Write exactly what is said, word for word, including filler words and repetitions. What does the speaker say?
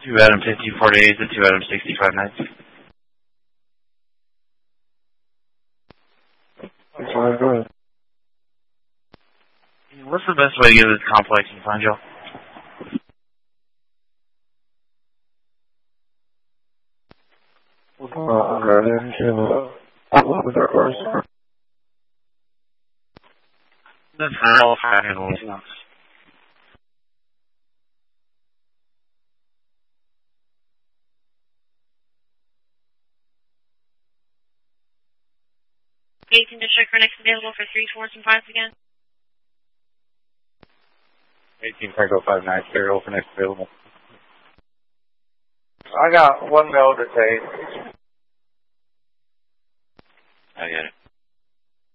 Two Adam fifty forty-eight to two Adam sixty-five nights. That's fine, go ahead. What's the best way to get this complex and find y'all? What's going on, okay, then you can, uh, pull up with our cars. That's all fine. eighteen district for next available for three fours and fives again. eighteen Tango five nine, serial for next available. I got one mail to take. I get it.